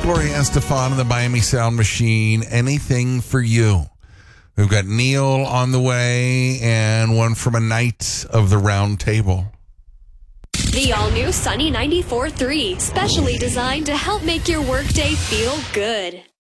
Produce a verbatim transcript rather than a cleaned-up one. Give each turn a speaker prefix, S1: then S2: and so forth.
S1: Gloria Estefan and the Miami Sound Machine. Anything for you. We've got Neil on the way and one from a night of the round table.
S2: The all-new Sunny ninety-four point three, specially designed to help make your workday feel good.